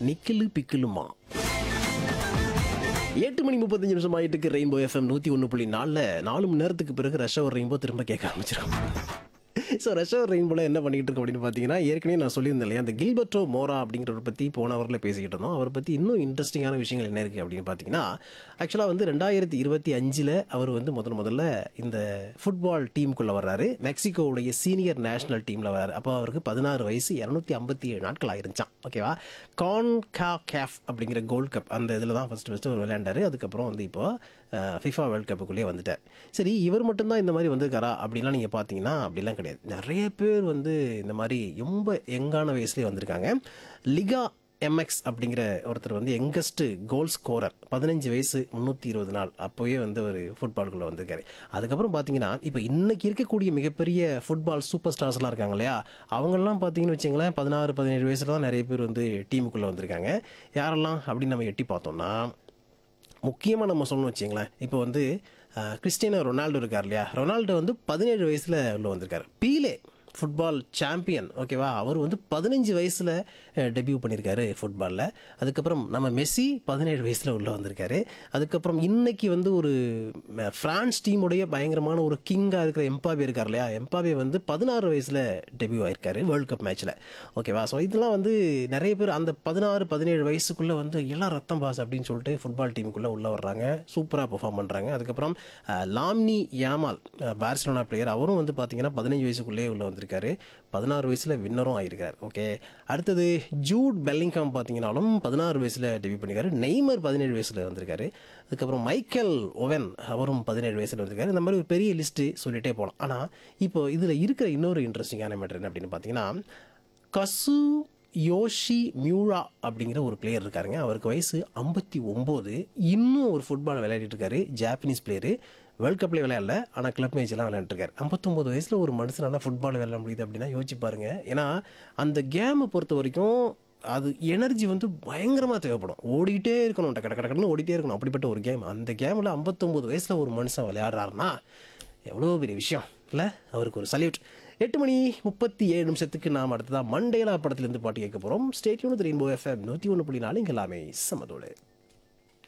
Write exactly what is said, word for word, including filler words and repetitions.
நிக்கிலு பிக்கிலுமா. எட்டு மணி முப்பத்தஞ்சு நிமிஷம் ஆயிட்டுக்கு ரெயின்போ எஃப்எம் நூற்றி ஒன்று புள்ளி நாலில் நாலு மணி நேரத்துக்கு பிறகு ரஷ் அவர் ரெயின்போ திரும்ப கேட்க ஆரம்பிச்சிடும். ஸோ ரஷ் அவர் ரெயின்போல என்ன பண்ணிக்கிட்டு இருக்கோம் அப்படின்னு பார்த்தீங்கன்னா, ஏற்கனவே நான் சொல்லியிருந்தேன் இல்லையா, அந்த கில்பர்ட்டோ மோரா அப்படிங்கிறவரை பற்றி போன அவரில் பேசிக்கிட்டு இருந்தோம். அவரை பற்றி இன்னும் இன்ட்ரெஸ்டிங்கான விஷயங்கள் என்ன இருக்குது அப்படின்னு பார்த்தீங்கன்னா, ஆக்சுவலாக வந்து ரெண்டாயிரத்தி இருபத்தி அஞ்சில் அவர் வந்து முதல் முதல்ல இந்த ஃபுட்பால் டீமுக்குள்ளே வர்றாரு. மெக்சிகோவுடைய சீனியர் நேஷனல் டீமில் வர்றாரு. அப்போ அவருக்கு பதினாறு வயசு இரநூத்தி ஐம்பத்தி ஏழு நாட்கள் ஆயிருந்துச்சான். ஓகேவா. கான்கா கேஃப் அப்படிங்கிற கோல்ட் கப் அந்த இதில் தான் ஃபஸ்ட்டு ஃபஸ்ட்டு அவர் விளையாண்டாரு. அதுக்கப்புறம் வந்து இப்போ ஃபிஃபா வேர்ல்டு கப்புக்குள்ளேயே வந்துட்டார். சரி, இவர் மட்டும்தான் இந்த மாதிரி வந்துருக்காரா அப்படின்லாம் நீங்கள் பார்த்தீங்கன்னா அப்படிலாம் கிடையாது. நிறைய பேர் வந்து இந்த மாதிரி ரொம்ப யங்கான வயசுலேயே வந்திருக்காங்க. லிகா எம்எக்ஸ் அப்படிங்கிற ஒருத்தர் வந்து யங்கஸ்ட்டு கோல் ஸ்கோரர், பதினஞ்சு வயசு முந்நூற்றி இருபது நாள் அப்போவே வந்து ஒரு ஃபுட்பாலுக்குள்ளே வந்திருக்காரு. அதுக்கப்புறம் பார்த்தீங்கன்னா, இப்போ இன்றைக்கி இருக்கக்கூடிய மிகப்பெரிய ஃபுட்பால் சூப்பர் ஸ்டார்ஸ்லாம் இருக்காங்க இல்லையா, அவங்கெல்லாம் பார்த்தீங்கன்னு வச்சிங்களேன் பதினாறு பதினேழு வயசில் தான் நிறைய பேர் வந்து டீமுக்குள்ளே வந்திருக்காங்க. யாரெல்லாம் அப்படின்னு நம்ம எட்டி பார்த்தோம்னா, முக்கியமாக நம்ம சொல்லணும் வச்சிங்களேன், இப்போ வந்து கிறிஸ்டியானோ ரொனால்டோ இருக்கார் இல்லையா, ரொனால்டோ வந்து பதினேழு வயசில் உள்ள வந்திருக்காரு. பீலே ஃபுட்பால் சாம்பியன், ஓகேவா, அவர் வந்து பதினஞ்சு வயசில் டெபியூ பண்ணியிருக்காரு ஃபுட்பாலில். அதுக்கப்புறம் நம்ம மெஸ்ஸி பதினேழு வயசில் உள்ளே வந்திருக்காரு. அதுக்கப்புறம் இன்றைக்கி வந்து ஒரு ஃப்ரான்ஸ் டீமுடைய பயங்கரமான ஒரு கிங்காக இருக்கிற எம்பாபே இருக்கார் இல்லையா, எம்பாபே வந்து பதினாறு வயசில் டெபியூ ஆயிருக்காரு வேர்ல்டு கப் மேட்ச்சில். ஓகேவா. ஸோ இதெல்லாம் வந்து நிறைய பேர் அந்த பதினாறு பதினேழு வயசுக்குள்ளே வந்து எல்லாம் ரத்தம் பாஸ் அப்படின்னு சொல்லிட்டு ஃபுட்பால் டீமுக்குள்ளே உள்ளே வர்றாங்க, சூப்பராக பெர்ஃபார்ம் பண்ணுறாங்க. அதுக்கப்புறம் லாமினி யாமால் பார்சிலோனா பிளேயர், அவரும் வந்து பார்த்தீங்கன்னா பதினஞ்சு வயசுக்குள்ளேயே உள்ளே வந்து இருக்காரு. பதினாறு வயசில் வின்னரும் ஆயிருக்கார். ஓகே. அடுத்தது ஜூட் பெல்லிங்காம் பார்த்தீங்கன்னாலும் பதினாறு வயசில் டெபியூ பண்ணியிருக்காரு. நெய்மர் பதினேழு வயசில் வந்திருக்காரு. அதுக்கப்புறம் மைக்கேல் ஓவன் அவரும் பதினேழு வயசில் வந்திருக்காரு. இந்த மாதிரி ஒரு பெரிய லிஸ்ட்டு சொல்லிகிட்டே போகலாம். ஆனால் இப்போ இதில் இருக்கிற இன்னொரு இன்ட்ரெஸ்டிங்கான மேட்டர் என்ன அப்படின்னு பார்த்தீங்கன்னா, கசு யோஷி மியூரா அப்படிங்கிற ஒரு பிளேயர் இருக்காருங்க. அவருக்கு வயசு ஐம்பத்தி ஒம்பது. இன்னும் ஒரு ஃபுட்பால் விளையாடிட்டு இருக்காரு. Japanese player. வேர்ல்டு கப்லேயே விளையாடல, ஆனால் கிளப் மேட்ச்லாம் விளையாண்டுருக்காரு. ஐம்பத்தொம்பது வயசில் ஒரு மனுஷனால ஃபுட்பால் விளையாட முடியுது அப்படின்னா யோசிச்சு பாருங்க. ஏன்னா அந்த கேமை பொறுத்த வரைக்கும் அது எனர்ஜி வந்து பயங்கரமாக தேவைப்படும். ஓடிக்கிட்டே இருக்கணும், டக்கு டக்கு டக்குன்னு ஓடிட்டே இருக்கணும். அப்படிப்பட்ட ஒரு கேம். அந்த கேமில் ஐம்பத்தொம்பது வயசில் ஒரு மனுஷன் விளையாடுறாருன்னா எவ்வளோ பெரிய விஷயம் இல்லை? அவருக்கு ஒரு சல்யூட். எட்டு மணி முப்பத்தி ஏழு நிமிஷத்துக்கு நாம் அடுத்ததாக மண்டேலா படத்துலேருந்து பாட்டு கேட்க போகிறோம். ஸ்டேட்யூன் ரெயின்போ எஃப்எம் நூற்றி ஒன்று புள்ளி நாலு இங்கே எல்லாமே சமதோடு.